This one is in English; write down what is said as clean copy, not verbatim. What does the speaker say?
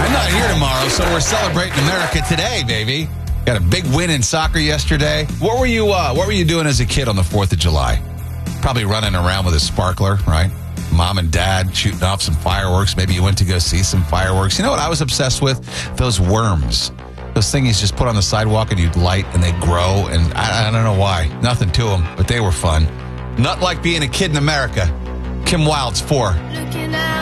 I'm not here tomorrow, so we're celebrating America today, baby. Got a big win in soccer yesterday. What were you doing as a kid on the 4th of July? Probably running around with a sparkler, right? Mom and dad shooting off some fireworks. Maybe you went to go see some fireworks. You know what I was obsessed with? Those worms. Those things you just put on the sidewalk and you'd light and they grow. And I don't know why. Nothing to them, but they were fun. Not like being a kid in America. Kim Wilde's 4.